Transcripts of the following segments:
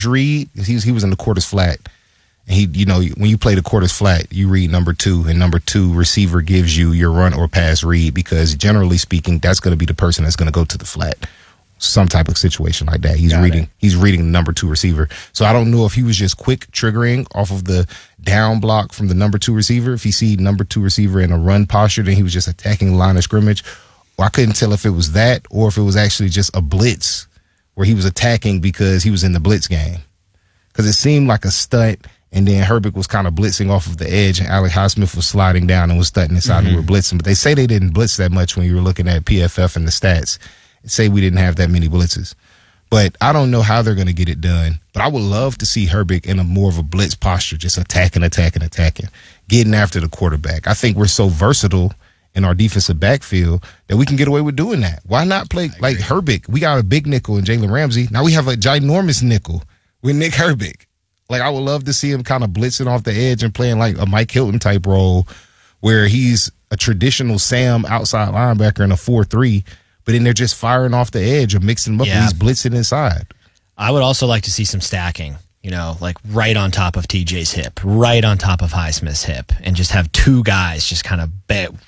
read, he was in the quarters flat. And when you play the quarters flat, you read number 2, and number 2 receiver gives you your run or pass read, because generally speaking, that's going to be the person that's going to go to the flat. Some type of situation like that. He's reading the number 2 receiver. So I don't know if he was just quick triggering off of the down block from the number 2 receiver. If he see number 2 receiver in a run posture, then he was just attacking the line of scrimmage. Or I couldn't tell if it was that or if it was actually just a blitz where he was attacking because he was in the blitz game. Because it seemed like a stunt. And then Herbig was kind of blitzing off of the edge, and Alex Highsmith was sliding down and was stunting inside and we were blitzing. But they say they didn't blitz that much when you were looking at PFF and the stats. They say we didn't have that many blitzes. But I don't know how they're going to get it done. But I would love to see Herbig in a more of a blitz posture, just attacking, getting after the quarterback. I think we're so versatile in our defensive backfield that we can get away with doing that. Why not play like Herbig? We got a big nickel in Jalen Ramsey. Now we have a ginormous nickel with Nick Herbig. Like, I would love to see him kind of blitzing off the edge and playing like a Mike Hilton type role where he's a traditional Sam outside linebacker in a 4-3, but then they're just firing off the edge or mixing them up and he's blitzing inside. I would also like to see some stacking, like right on top of TJ's hip, right on top of Highsmith's hip, and just have 2 guys just kind of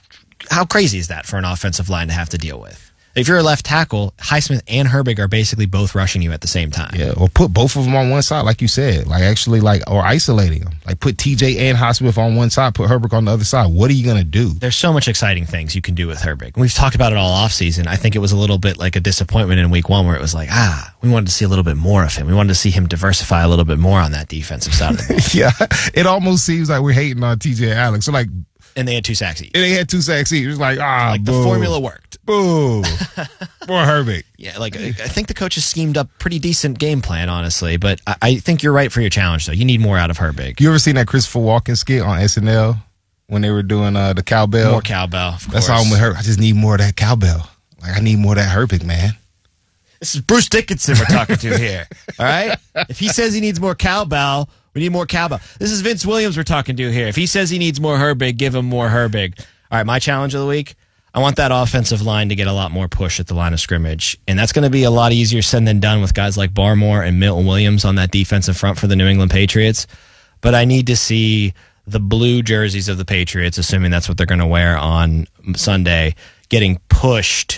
how crazy is that for an offensive line to have to deal with? If you're a left tackle, Highsmith and Herbig are basically both rushing you at the same time. Yeah, or put both of them on one side, like you said. Or isolating them. Like, put TJ and Highsmith on one side, put Herbig on the other side. What are you going to do? There's so much exciting things you can do with Herbig. We've talked about it all offseason. I think it was a little bit like a disappointment in week 1 where it was like, we wanted to see a little bit more of him. We wanted to see him diversify a little bit more on that defensive side of the ball. Yeah, it almost seems like we're hating on TJ and Alex. So, and they had 2 sacks each. And they had 2 sacks each. It was like, the formula worked. Boo. Poor Herbig. Yeah, I think the coaches schemed up pretty decent game plan, honestly. But I think you're right for your challenge, though. You need more out of Herbig. You ever seen that Christopher Walken skit on SNL when they were doing the cowbell? More cowbell, of course. That's all I'm with Herbig. I just need more of that cowbell. I need more of that Herbig, man. This is Bruce Dickinson we're talking to here. All right? If he says he needs more cowbell, we need more cowbell. This is Vince Williams we're talking to here. If he says he needs more Herbig, give him more Herbig. All right, my challenge of the week, I want that offensive line to get a lot more push at the line of scrimmage. And that's going to be a lot easier said than done with guys like Barmore and Milton Williams on that defensive front for the New England Patriots. But I need to see the blue jerseys of the Patriots, assuming that's what they're going to wear on Sunday, getting pushed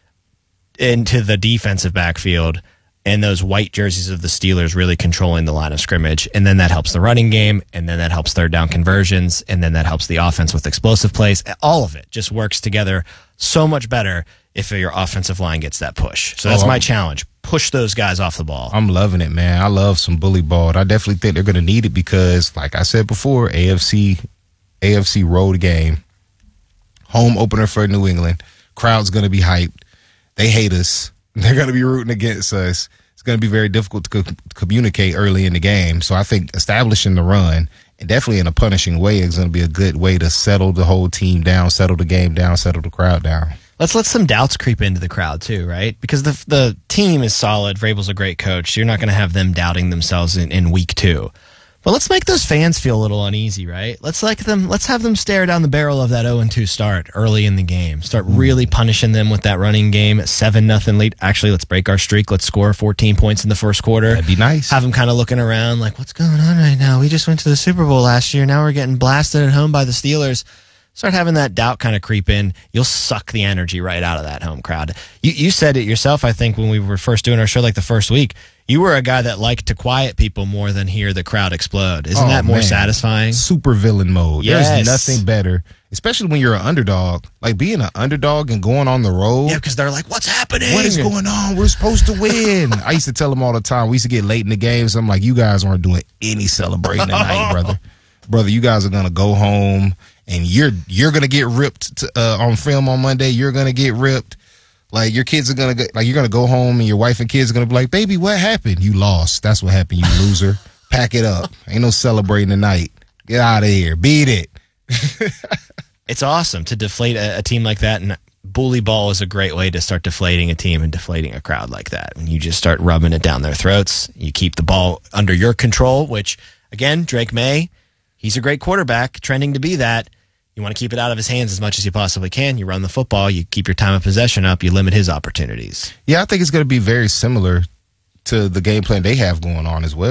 into the defensive backfield, and those white jerseys of the Steelers really controlling the line of scrimmage. And then that helps the running game, and then that helps third down conversions, and then that helps the offense with explosive plays. All of it just works together so much better if your offensive line gets that push. So that's my challenge. Push those guys off the ball. I'm loving it, man. I love some bully ball. I definitely think they're going to need it because, like I said before, AFC road game, home opener for New England. Crowd's going to be hyped. They hate us. They're going to be rooting against us. It's going to be very difficult to communicate early in the game. So I think establishing the run, and definitely in a punishing way, is going to be a good way to settle the whole team down, settle the game down, settle the crowd down. Let's let some doubts creep into the crowd too, right? Because the team is solid. Vrabel's a great coach. So you're not going to have them doubting themselves in week 2. But let's make those fans feel a little uneasy, right? Let's have them stare down the barrel of that 0-2 start early in the game. Start really punishing them with that running game. 7-0 lead. Actually, let's break our streak. Let's score 14 points in the first quarter. That'd be nice. Have them kind of looking around like, what's going on right now? We just went to the Super Bowl last year. Now we're getting blasted at home by the Steelers. Start having that doubt kind of creep in. You'll suck the energy right out of that home crowd. You said it yourself, I think, when we were first doing our show, like the first week. You were a guy that liked to quiet people more than hear the crowd explode. Isn't that more satisfying? Super villain mode. Yes. There's nothing better, especially when you're an underdog. Like being an underdog and going on the road. Yeah, because they're like, what's happening? What is going on? We're supposed to win. I used to tell them all the time. We used to get late in the games. I'm like, you guys aren't doing any celebrating tonight, brother. Brother, you guys are going to go home, and you're going to get ripped on film on Monday. You're going to get ripped. Like, your kids are going to you're going to go home and your wife and kids are going to be like, baby, what happened? You lost. That's what happened, you loser. Pack it up. Ain't no celebrating tonight. Get out of here. Beat it. It's awesome to deflate a team like that, and bully ball is a great way to start deflating a team and deflating a crowd like that. When you just start rubbing it down their throats, you keep the ball under your control, which, again, Drake May, he's a great quarterback, trending to be that. You want to keep it out of his hands as much as you possibly can. You run the football. You keep your time of possession up. You limit his opportunities. Yeah, I think it's going to be very similar to the game plan they have going on as well.